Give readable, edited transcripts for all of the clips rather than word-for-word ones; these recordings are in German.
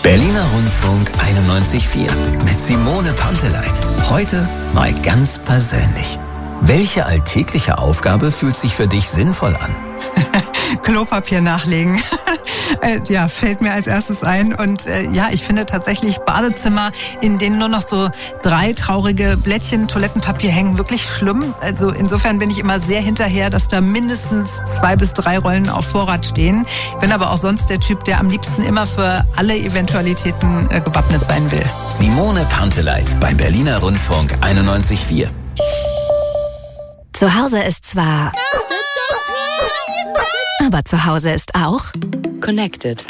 Berliner Rundfunk 91.4 mit Simone Panteleit. Heute mal ganz persönlich. Welche alltägliche Aufgabe fühlt sich für dich sinnvoll an? Klopapier nachlegen. Ja, fällt mir als erstes ein. Und ich finde tatsächlich Badezimmer, in denen nur noch so 3 traurige Blättchen Toilettenpapier hängen, wirklich schlimm. Also insofern bin ich immer sehr hinterher, dass da mindestens 2 bis 3 Rollen auf Vorrat stehen. Ich bin aber auch sonst der Typ, der am liebsten immer für alle Eventualitäten gewappnet sein will. Simone Panteleit beim Berliner Rundfunk 91.4. Zu Hause ist zwar... Aber zu Hause ist auch... Connected.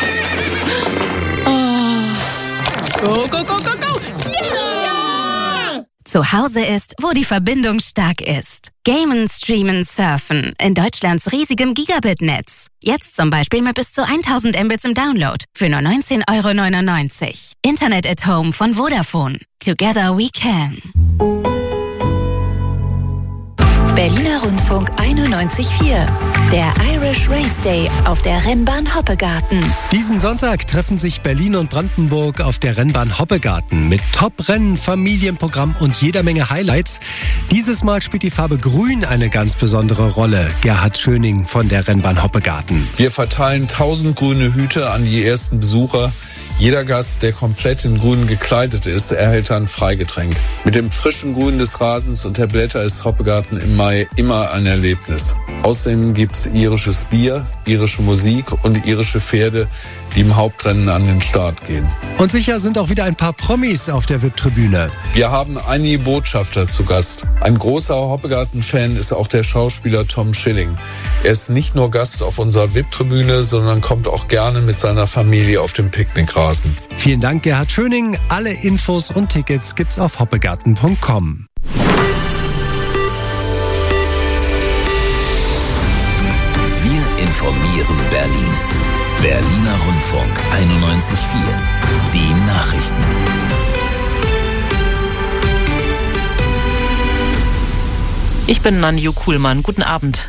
Go, go, go, go, go! Yeah! Zu Hause ist, wo die Verbindung stark ist. Gamen, streamen, surfen in Deutschlands riesigem Gigabit-Netz. Jetzt zum Beispiel mit bis zu 1000 Mbits im Download für nur 19,99 €. Internet at Home von Vodafone. Together we can. Berliner Rundfunk 91.4. Der Irish Race Day auf der Rennbahn Hoppegarten. Diesen Sonntag treffen sich Berlin und Brandenburg auf der Rennbahn Hoppegarten mit Top-Rennen, Familienprogramm und jeder Menge Highlights. Dieses Mal spielt die Farbe Grün eine ganz besondere Rolle. Gerhard Schöning von der Rennbahn Hoppegarten. Wir verteilen 1000 grüne Hüte an die ersten Besucher. Jeder Gast, der komplett in Grün gekleidet ist, erhält ein Freigetränk. Mit dem frischen Grün des Rasens und der Blätter ist Hoppegarten im Mai immer ein Erlebnis. Außerdem gibt's irisches Bier, irische Musik und irische Pferde, die im Hauptrennen an den Start gehen. Und sicher sind auch wieder ein paar Promis auf der VIP-Tribüne. Wir haben einige Botschafter zu Gast. Ein großer Hoppegarten-Fan ist auch der Schauspieler Tom Schilling. Er ist nicht nur Gast auf unserer VIP-Tribüne, sondern kommt auch gerne mit seiner Familie auf den Picknickrasen. Vielen Dank, Gerhard Schöning. Alle Infos und Tickets gibt's auf hoppegarten.com. Wir informieren Berlin. Berliner Rundfunk 91.4. Die Nachrichten. Ich bin Nanju Kuhlmann. Guten Abend.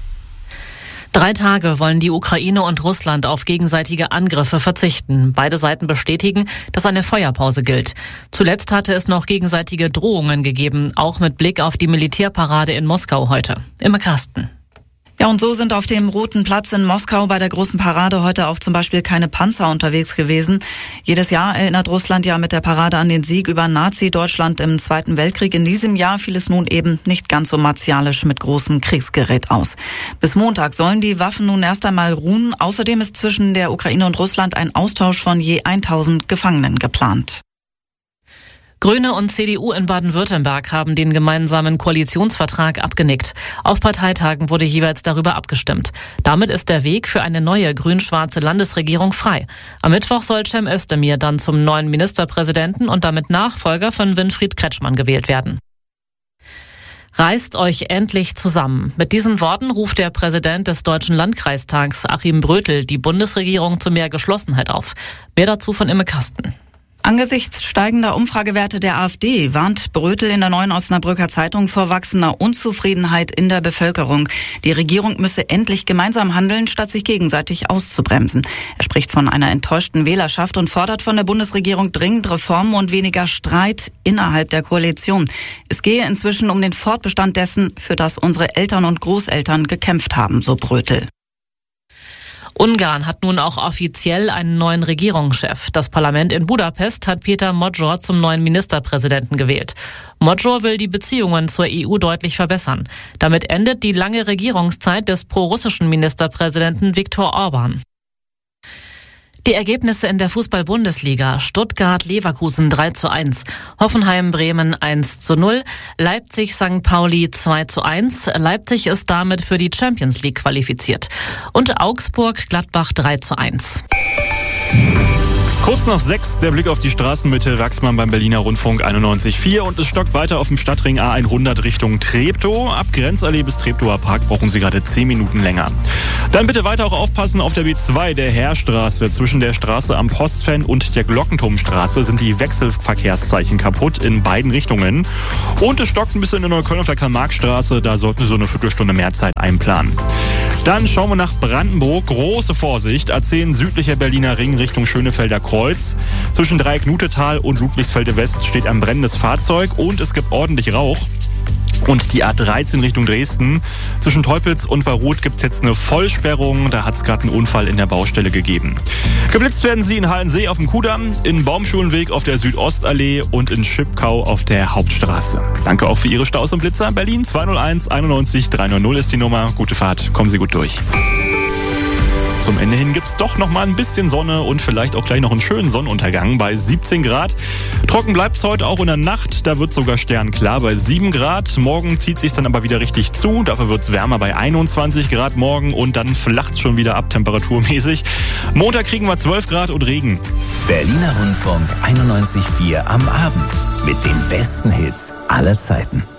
3 Tage wollen die Ukraine und Russland auf gegenseitige Angriffe verzichten. Beide Seiten bestätigen, dass eine Feuerpause gilt. Zuletzt hatte es noch gegenseitige Drohungen gegeben, auch mit Blick auf die Militärparade in Moskau heute. Imme Karsten. Ja, und so sind auf dem Roten Platz in Moskau bei der großen Parade heute auch zum Beispiel keine Panzer unterwegs gewesen. Jedes Jahr erinnert Russland ja mit der Parade an den Sieg über Nazi-Deutschland im Zweiten Weltkrieg. In diesem Jahr fiel es nun eben nicht ganz so martialisch mit großem Kriegsgerät aus. Bis Montag sollen die Waffen nun erst einmal ruhen. Außerdem ist zwischen der Ukraine und Russland ein Austausch von je 1000 Gefangenen geplant. Grüne und CDU in Baden-Württemberg haben den gemeinsamen Koalitionsvertrag abgenickt. Auf Parteitagen wurde jeweils darüber abgestimmt. Damit ist der Weg für eine neue grün-schwarze Landesregierung frei. Am Mittwoch soll Cem Özdemir dann zum neuen Ministerpräsidenten und damit Nachfolger von Winfried Kretschmann gewählt werden. Reißt euch endlich zusammen. Mit diesen Worten ruft der Präsident des Deutschen Landkreistags, Achim Brötel, die Bundesregierung zu mehr Geschlossenheit auf. Mehr dazu von Imme Karsten. Angesichts steigender Umfragewerte der AfD warnt Brötel in der Neuen Osnabrücker Zeitung vor wachsender Unzufriedenheit in der Bevölkerung. Die Regierung müsse endlich gemeinsam handeln, statt sich gegenseitig auszubremsen. Er spricht von einer enttäuschten Wählerschaft und fordert von der Bundesregierung dringend Reformen und weniger Streit innerhalb der Koalition. Es gehe inzwischen um den Fortbestand dessen, für das unsere Eltern und Großeltern gekämpft haben, so Brötel. Ungarn hat nun auch offiziell einen neuen Regierungschef. Das Parlament in Budapest hat Péter Magyar zum neuen Ministerpräsidenten gewählt. Magyar will die Beziehungen zur EU deutlich verbessern. Damit endet die lange Regierungszeit des prorussischen Ministerpräsidenten Viktor Orbán. Die Ergebnisse in der Fußball-Bundesliga: Stuttgart-Leverkusen 3:1, Hoffenheim-Bremen 1:0, Leipzig-St. Pauli 2:1. Leipzig ist damit für die Champions League qualifiziert. Und Augsburg-Gladbach 3:1. Kurz nach 6, der Blick auf die Straßenmitte, Wachsmann beim Berliner Rundfunk 91.4 und es stockt weiter auf dem Stadtring A100 Richtung Treptow. Ab Grenzallee bis Treptower Park brauchen Sie gerade 10 Minuten länger. Dann bitte weiter auch aufpassen auf der B2 der Heerstraße. Zwischen der Straße am Postfan und der Glockenturmstraße sind die Wechselverkehrszeichen kaputt in beiden Richtungen. Und es stockt ein bisschen in Neukölln auf der Karl-Marx-Straße, da sollten Sie so eine Viertelstunde mehr Zeit einplanen. Dann schauen wir nach Brandenburg. Große Vorsicht. A10 südlicher Berliner Ring Richtung Schönefelder Kreuz. Zwischen Dreieck-Nutetal und Ludwigsfelde West steht ein brennendes Fahrzeug und es gibt ordentlich Rauch. Und die A13 Richtung Dresden. Zwischen Teupitz und Baruth gibt es jetzt eine Vollsperrung. Da hat es gerade einen Unfall in der Baustelle gegeben. Geblitzt werden sie in Hallensee auf dem Kudamm, in Baumschulenweg auf der Südostallee und in Schipkau auf der Hauptstraße. Danke auch für Ihre Staus und Blitzer. Berlin 201 91 390 ist die Nummer. Gute Fahrt, kommen Sie gut durch. Zum Ende hin gibt's doch noch mal ein bisschen Sonne und vielleicht auch gleich noch einen schönen Sonnenuntergang bei 17 Grad. Trocken bleibt's heute auch in der Nacht, da wird sogar sternklar bei 7 Grad. Morgen zieht sich's dann aber wieder richtig zu, dafür wird's wärmer bei 21 Grad morgen und dann flacht's schon wieder ab temperaturmäßig. Montag kriegen wir 12 Grad und Regen. Berliner Rundfunk 91,4 am Abend mit den besten Hits aller Zeiten.